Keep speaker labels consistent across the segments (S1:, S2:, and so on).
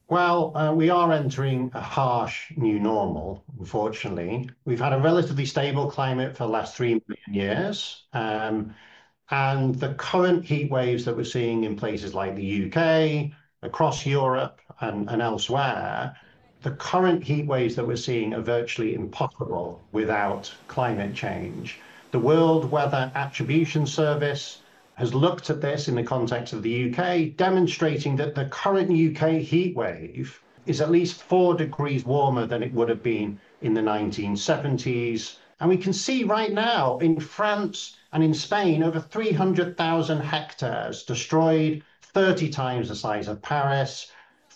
S1: We are entering a harsh new normal, unfortunately. We've had a relatively stable climate for the last 3 million years. And the current heat waves that we're seeing in places like the UK, across Europe, and elsewhere, the current heat waves that we're seeing are virtually impossible without climate change. The World Weather Attribution Service has looked at this in the context of the UK, demonstrating that the current UK heat wave is at least 4 degrees warmer than it would have been in the 1970s. And we can see right now in France and in Spain, over 300,000 hectares destroyed, 30 times the size of Paris,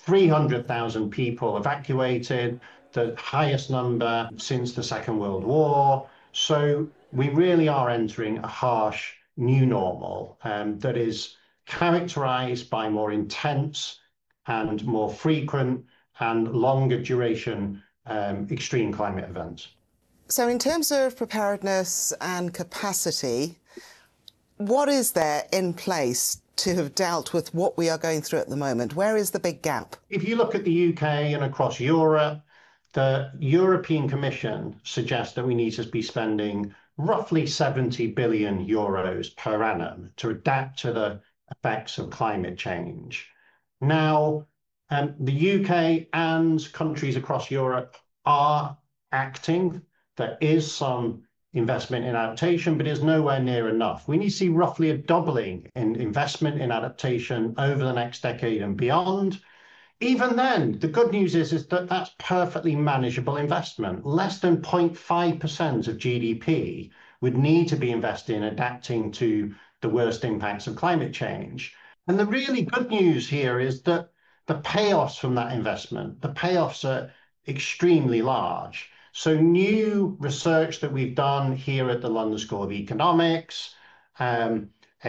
S1: 300,000 people evacuated, the highest number since the Second World War. So we really are entering a harsh new normal that is characterized by more intense and more frequent and longer duration extreme climate events.
S2: So in terms of preparedness and capacity, what is there in place to have dealt with what we are going through at the moment? Where is the big gap?
S1: If you look at the UK and across Europe, the European Commission suggests that we need to be spending roughly 70 billion euros per annum to adapt to the effects of climate change. Now, the UK and countries across Europe are acting. There is some investment in adaptation, but is nowhere near enough. We need to see roughly a doubling in investment in adaptation over the next decade and beyond. Even then, the good news is that that's perfectly manageable investment. Less than 0.5% of GDP would need to be invested in adapting to the worst impacts of climate change. And the really good news here is that the payoffs from that investment, the payoffs are extremely large. So new research that we've done here at the London School of Economics, a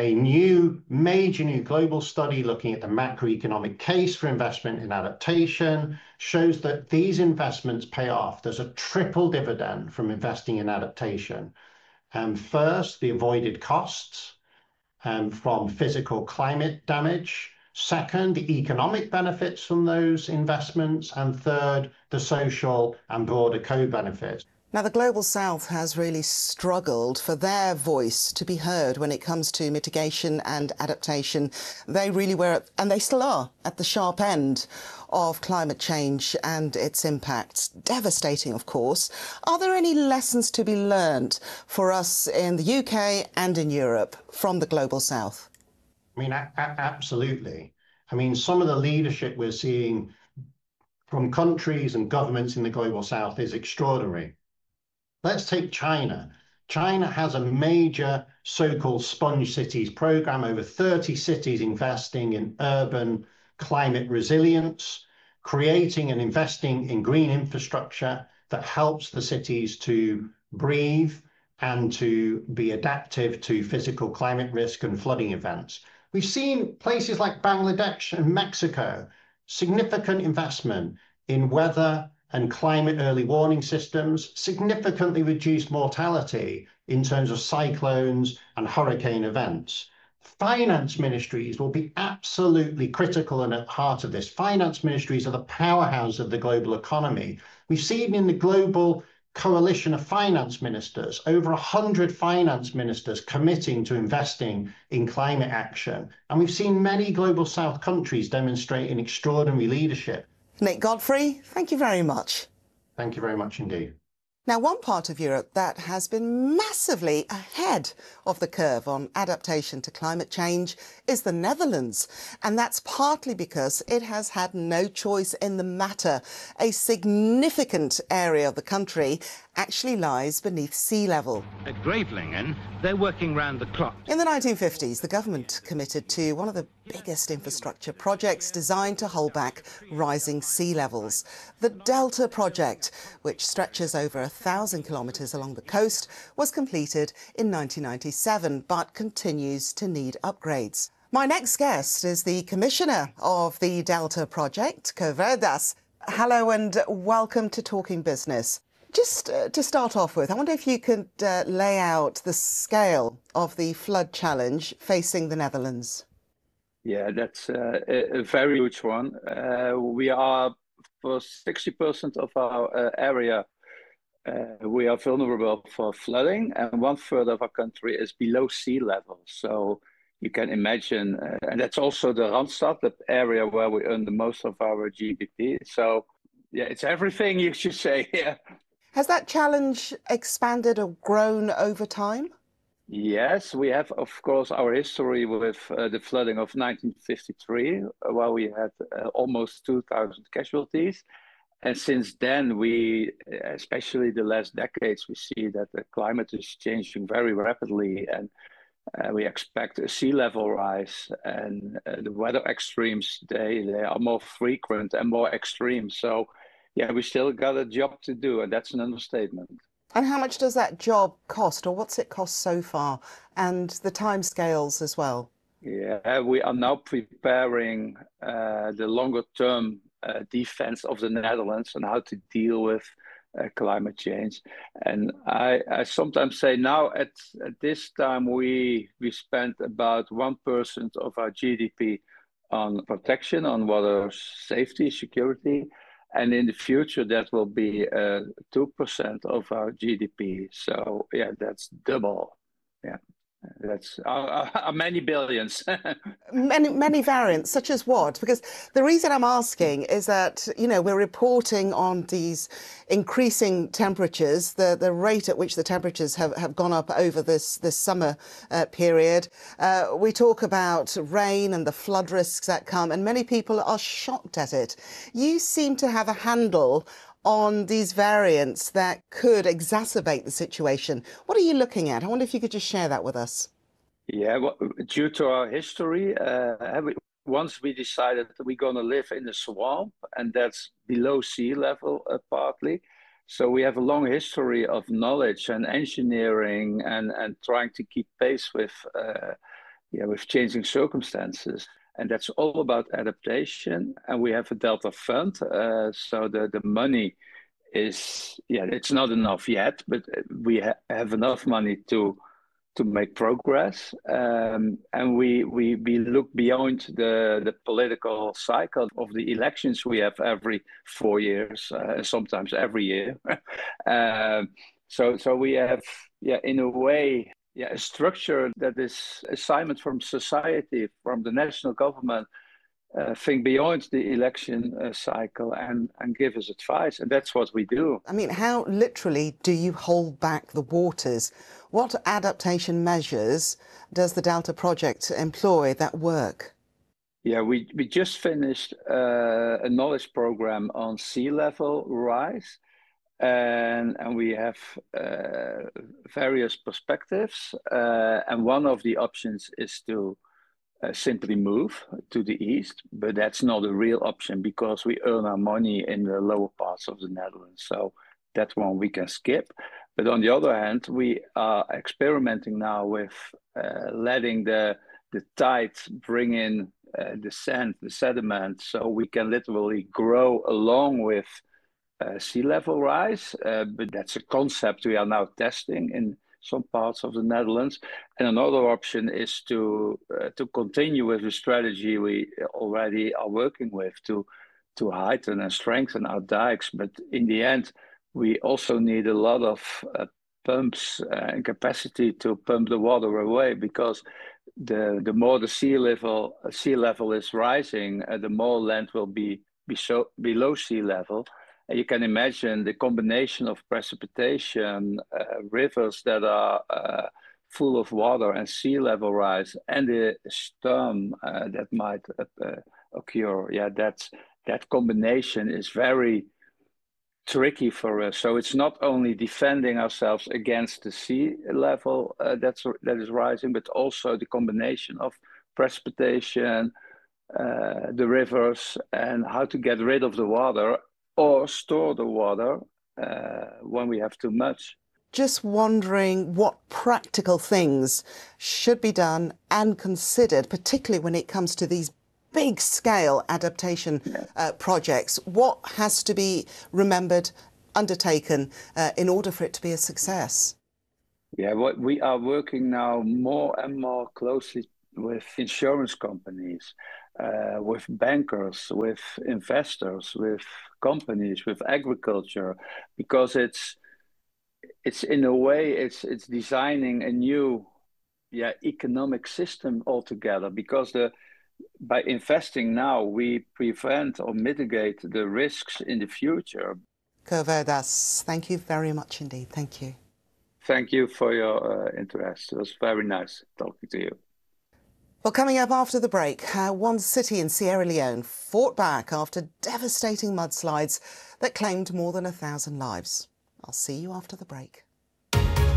S1: major new global study looking at the macroeconomic case for investment in adaptation shows that these investments pay off. There's a triple dividend from investing in adaptation. First, the avoided costs from physical climate damage. Second, the economic benefits from those investments. And third, the social and broader co-benefits.
S2: Now, the Global South has really struggled for their voice to be heard when it comes to mitigation and adaptation. They really were, and they still are, at the sharp end of climate change and its impacts. Devastating, of course. Are there any lessons to be learned for us in the UK and in Europe from the Global South?
S1: I mean, absolutely. I mean, some of the leadership we're seeing from countries and governments in the Global South is extraordinary. Let's take China. China has a major so-called sponge cities program, over 30 cities investing in urban climate resilience, creating and investing in green infrastructure that helps the cities to breathe and to be adaptive to physical climate risk and flooding events. We've seen places like Bangladesh and Mexico, significant investment in weather and climate early warning systems, significantly reduced mortality in terms of cyclones and hurricane events. Finance ministries will be absolutely critical and at the heart of this. Finance ministries are the powerhouse of the global economy. We've seen in the global coalition of finance ministers, over 100 finance ministers committing to investing in climate action. And we've seen many Global South countries demonstrating extraordinary leadership.
S2: Nick Godfrey, thank you very much.
S1: Thank you very much indeed.
S2: Now, one part of Europe that has been massively ahead of the curve on adaptation to climate change is the Netherlands. And that's partly because it has had no choice in the matter. A significant area of the country actually lies beneath sea level.
S3: At Gravelingen, they're working round the clock.
S2: In the 1950s, the government committed to one of the biggest infrastructure projects designed to hold back rising sea levels. The Delta project, which stretches over 1,000 kilometres along the coast, was completed in 1997, but continues to need upgrades. My next guest is the commissioner of the Delta project, Co Verdas. Hello and welcome to Talking Business. Just to start off with, I wonder if you could lay out the scale of the flood challenge facing the Netherlands.
S4: Yeah, that's a very huge one. We are, for 60% of our area, we are vulnerable for flooding, and 1/3 of our country is below sea level. So you can imagine, and that's also the Randstad, the area where we earn the most of our GDP. So yeah, it's everything you should say. Yeah.
S2: Has that challenge expanded or grown over time?
S4: Yes, we have, of course, our history with the flooding of 1953, where we had almost 2,000 casualties. And since then, especially the last decades, we see that the climate is changing very rapidly, and we expect a sea level rise, and the weather extremes, they are more frequent and more extreme. So, yeah, we still got a job to do, and that's an understatement.
S2: And how much does that job cost, or what's it cost so far, and the timescales as well?
S4: Yeah, we are now preparing the longer term defense of the Netherlands and how to deal with climate change. And I sometimes say now at this time we spend about 1% of our GDP on protection, on water safety, security. And in the future, that will be 2% of our GDP. So yeah, that's double. Yeah. That's many billions.
S2: Many variants, such as what? Because the reason I'm asking is that, you know, we're reporting on these increasing temperatures, the rate at which the temperatures have gone up over this summer period. We talk about rain and the flood risks that come, and many people are shocked at it. You seem to have a handle on these variants that could exacerbate the situation. What are you looking at? I wonder if you could just share that with us.
S4: Yeah, well, due to our history, once we decided that we're going to live in a swamp, and that's below sea level partly. So we have a long history of knowledge and engineering and trying to keep pace with changing circumstances. And that's all about adaptation. And we have a Delta Fund. So the money is, it's not enough yet, but we have enough money to make progress. And we look beyond the political cycle of the elections we have every 4 years, sometimes every year. So we have, in a way, a structure that is assignment from society, from the national government, think beyond the election cycle and give us advice. And that's what we do.
S2: I mean, how literally do you hold back the waters? What adaptation measures does the Delta Project employ that work?
S4: Yeah, we just finished a knowledge program on sea level rise. And we have various perspectives. And one of the options is to simply move to the east, but that's not a real option because we earn our money in the lower parts of the Netherlands. So that one we can skip. But on the other hand, we are experimenting now with letting the tide bring in the sand, the sediment, so we can literally grow along with sea level rise. But that's a concept we are now testing in some parts of the Netherlands. And another option is to continue with the strategy we already are working with to heighten and strengthen our dikes. But in the end, we also need a lot of pumps and capacity to pump the water away, because the more the sea level is rising, the more land will be below sea level. And you can imagine the combination of precipitation, rivers that are full of water, and sea level rise, and the storm that might occur. Yeah, that combination is very tricky for us. So it's not only defending ourselves against the sea level that is rising, but also the combination of precipitation, the rivers, and how to get rid of the water or store the water when we have too much.
S2: Just wondering what practical things should be done and considered, particularly when it comes to these big scale adaptation projects. What has to be remembered, undertaken in order for it to be a success?
S4: Yeah, what we are working now more and more closely with insurance companies, with bankers, with investors, with companies, with agriculture, because it's in a way it's designing a new economic system altogether, because by investing now we prevent or mitigate the risks in the future.
S2: Kovo Das, thank you very much indeed. Thank you.
S4: Thank you for your interest. It was very nice talking to you.
S2: Well, coming up after the break, one city in Sierra Leone fought back after devastating mudslides that claimed more than 1,000 lives. I'll see you after the break.